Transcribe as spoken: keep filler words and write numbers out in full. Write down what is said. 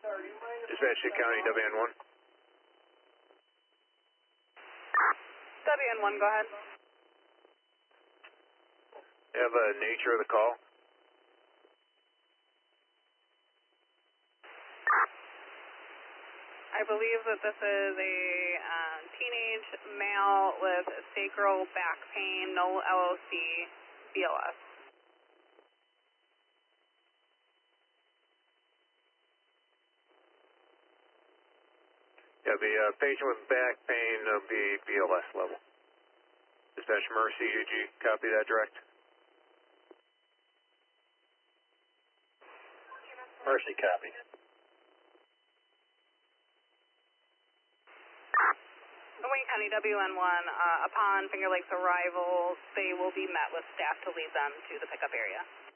Dispatch to County W N one. W N one, go ahead. You have a nature of the call? I believe that this is a uh, teenage male with sacral back pain, no L O C, B L S. Yeah, the uh, patient with back pain will be B L S level. Dispatch Mercy, did you copy that direct? Mercy copy. Wayne County W N one, uh, upon Finger Lakes arrival, they will be met with staff to lead them to the pickup area.